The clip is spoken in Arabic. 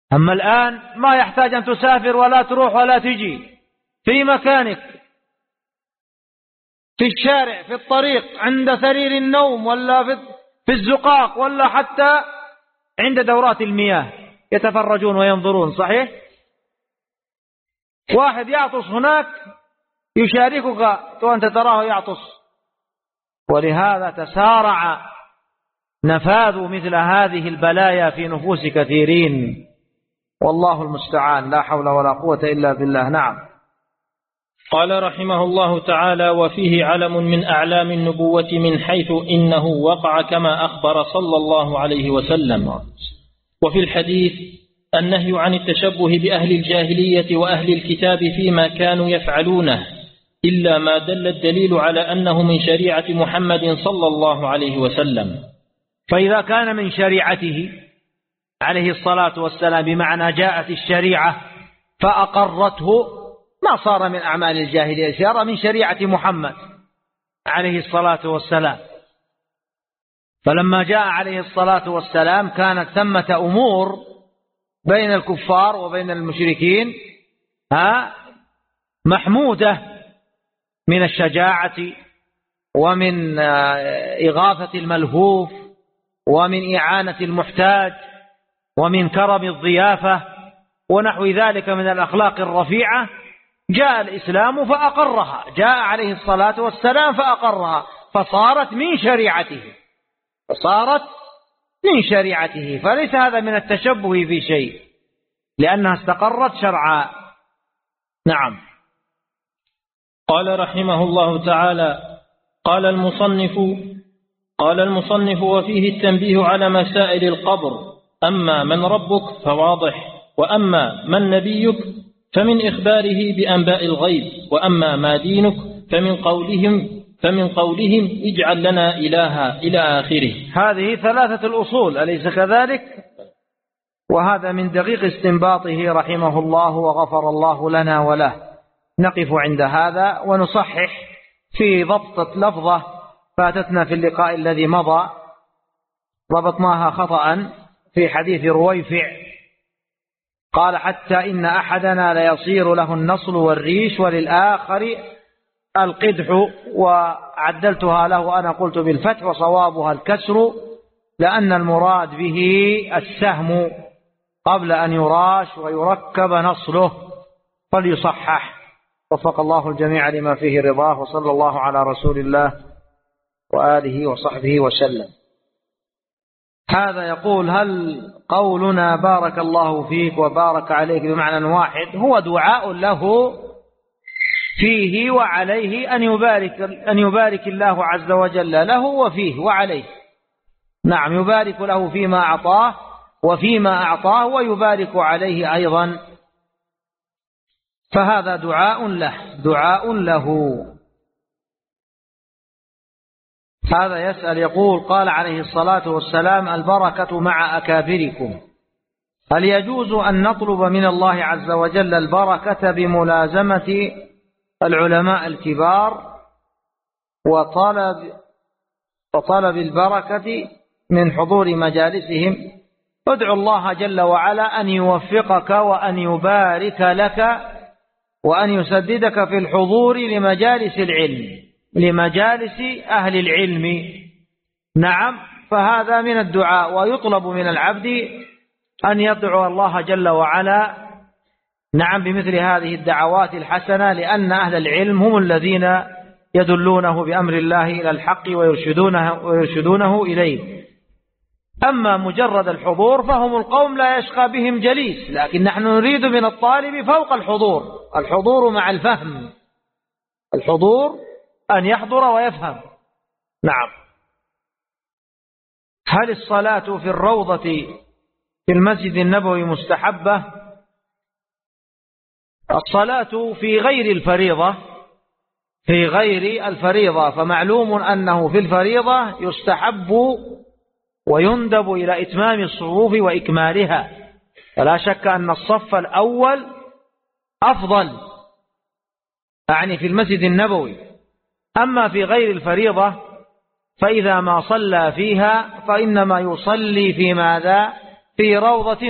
أما الآن ما يحتاج أن تسافر ولا تروح ولا تجي، في مكانك، في الشارع، في الطريق، عند سرير النوم، ولا في الزقاق، ولا حتى عند دورات المياه يتفرجون وينظرون. صحيح؟ واحد يعطس هناك يشاركك وأنت تراه يعطس. ولهذا تسارع نفاذ مثل هذه البلايا في نفوس كثيرين، والله المستعان، لا حول ولا قوة إلا بالله. نعم. قال رحمه الله تعالى: وفيه علم من أعلام النبوة من حيث إنه وقع كما أخبر صلى الله عليه وسلم. وفي الحديث النهي عن التشبه بأهل الجاهلية وأهل الكتاب فيما كانوا يفعلونه، إلا ما دل الدليل على أنه من شريعة محمد صلى الله عليه وسلم. فإذا كان من شريعته عليه الصلاة والسلام، بمعنى جاءت الشريعة فأقرته، ما صار من أعمال الجاهلية، صار من شريعة محمد عليه الصلاة والسلام. فلما جاء عليه الصلاة والسلام كانت ثمة أمور بين الكفار وبين المشركين محمودة، من الشجاعة ومن إغاثة الملهوف ومن إعانة المحتاج ومن كرم الضيافة ونحو ذلك من الأخلاق الرفيعة. جاء الإسلام فأقرها، جاء عليه الصلاة والسلام فأقرها، فصارت من شريعته، فليس هذا من التشبه في شيء، لأنها استقرت شرعا. نعم. قال رحمه الله تعالى: قال المصنف: وفيه التنبيه على مسائل القبر. أما من ربك فواضح، وأما من نبيك فمن إخباره بأنباء الغيب، وأما ما دينك فمن قولهم اجعل لنا إلها إلى آخره. هذه ثلاثة الأصول، أليس كذلك؟ وهذا من دقيق استنباطه رحمه الله وغفر الله لنا وله. نقف عند هذا ونصحح في ضبطة لفظة فاتتنا في اللقاء الذي مضى، ضبطناها خطأ في حديث رويفع، قال: حتى إن أحدنا ليصير له النصل والريش وللآخر القدح، وعدلتها له أنا قلت بالفتح وصوابها الكسر، لأن المراد به السهم قبل أن يراش ويركب نصله، فليصحح. وفق الله الجميع لما فيه رضاه، وصلى الله على رسول الله وآله وصحبه وسلم. هذا يقول: هل قولنا بارك الله فيك وبارك عليك بمعنى واحد هو دعاء له فيه وعليه أن يبارك الله عز وجل له وفيه وعليه؟ نعم، يبارك له فيما أعطاه وفيما أعطاه، ويبارك عليه أيضا، فهذا دعاء له. هذا يسأل يقول: قال عليه الصلاة والسلام: البركة مع أكابركم. هل يجوز أن نطلب من الله عز وجل البركة بملازمة العلماء الكبار وطلب البركة من حضور مجالسهم؟ ادعو الله جل وعلا أن يوفقك وأن يبارك لك وأن يسددك في الحضور لمجالس العلم، لمجالس أهل العلم. نعم، فهذا من الدعاء، ويطلب من العبد أن يدعو الله جل وعلا نعم بمثل هذه الدعوات الحسنة، لأن أهل العلم هم الذين يدلونه بأمر الله إلى الحق ويرشدونه إليه. أما مجرد الحضور فهم القوم لا يشقى بهم جليس، لكن نحن نريد من الطالب فوق الحضور مع الفهم، الحضور أن يحضر ويفهم. نعم. هل الصلاة في الروضة في المسجد النبوي مستحبة؟ الصلاة في غير الفريضة فمعلوم أنه في الفريضة يستحب ويندب إلى إتمام الصفوف وإكمالها، فلا شك أن الصف الأول أفضل، يعني في المسجد النبوي. أما في غير الفريضة فإذا ما صلى فيها فإنما يصلي في ماذا؟ في روضة